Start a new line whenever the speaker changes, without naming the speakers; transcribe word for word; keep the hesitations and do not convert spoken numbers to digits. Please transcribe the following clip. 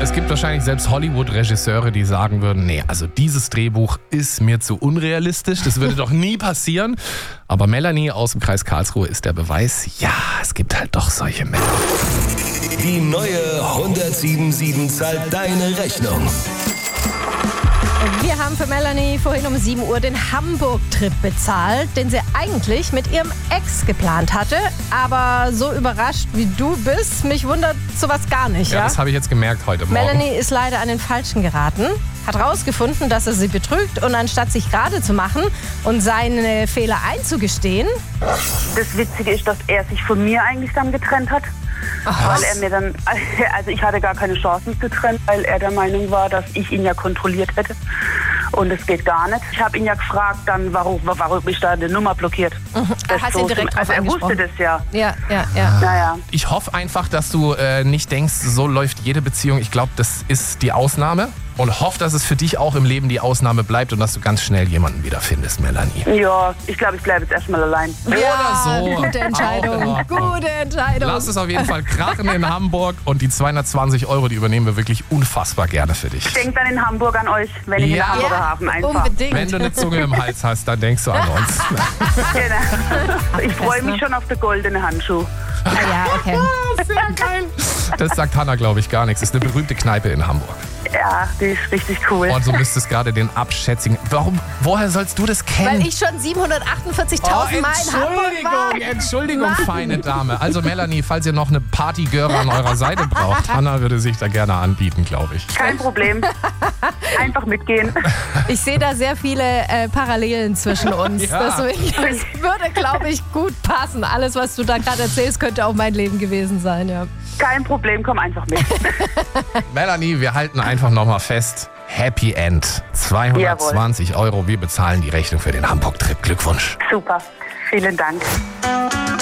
Es gibt wahrscheinlich selbst Hollywood-Regisseure, die sagen würden, nee, also dieses Drehbuch ist mir zu unrealistisch, das würde doch nie passieren. Aber Melanie aus dem Kreis Karlsruhe ist der Beweis, ja, es gibt halt doch solche Männer.
Die neue hundertsieben Komma sieben zahlt deine Rechnung.
Wir haben für Melanie vorhin um sieben Uhr den Hamburg-Trip bezahlt, den sie eigentlich mit ihrem Ex geplant hatte. Aber so überrascht wie du bist, mich wundert sowas gar nicht.
Ja,
Ja,
das habe ich jetzt gemerkt heute Morgen.
Melanie ist leider an den Falschen geraten, hat rausgefunden, dass er sie betrügt und anstatt sich gerade zu machen und seine Fehler einzugestehen,
Das Witzige ist, dass er sich von mir eigentlich dann getrennt hat.
Ach,
Weil er mir dann, also ich hatte gar keine Chance, mich zu trennen, weil er der Meinung war, dass ich ihn ja kontrolliert hätte. Und es geht gar nicht. Ich habe ihn ja gefragt, dann, warum, warum ich da eine Nummer blockiert.
er hat sie direkt drauf
Also er wusste
angesprochen.
das ja.
Ja, ja, ja.
Naja.
Ich hoffe einfach, dass du äh, nicht denkst, so läuft jede Beziehung. Ich glaube, das ist die Ausnahme. Und hoffe, dass es für dich auch im Leben die Ausnahme bleibt und dass du ganz schnell jemanden wiederfindest, Melanie.
Ja, ich glaube, ich bleibe jetzt erstmal allein.
Oder so.
Gute
Auch in
Entscheidung.
Ordnung.
Gute Entscheidung.
Lass es auf jeden Fall krachen in Hamburg und die zweihundertzwanzig Euro, die übernehmen wir wirklich unfassbar gerne für dich.
Denkt dann in Hamburg an euch, wenn ich
Ja.
in Hamburger
Ja,
Hafen einfach.
unbedingt.
Wenn du eine Zunge im Hals hast, dann denkst du an uns.
Genau. Ich freue mich schon auf den goldenen Handschuh.
Ah, ja, okay.
Sehr geil. Das sagt Hannah, glaube ich, gar nichts. Das ist eine berühmte Kneipe in Hamburg.
Ja, die ist richtig cool.
Und du müsstest gerade den abschätzigen. Warum? Woher sollst du das kennen?
Weil ich schon siebenhundertachtundvierzigtausend Mal in Hamburg war.
Entschuldigung, Entschuldigung, feine Dame. Also Melanie, falls ihr noch eine Partygirl an eurer Seite braucht, Hannah würde sich da gerne anbieten, glaube ich.
Kein Problem. Einfach mitgehen.
Ich sehe da sehr viele äh, Parallelen zwischen uns.
Ja.
Deswegen, das würde, glaube ich, gut passen. Alles, was du da gerade erzählst, könnte auch mein Leben gewesen sein. Ja.
Kein Problem, komm einfach mit.
Melanie, wir halten einfach nochmal fest. Happy End. zweihundertzwanzig Euro. Wir bezahlen die Rechnung für den Hamburg-Trip. Glückwunsch.
Super. Vielen Dank.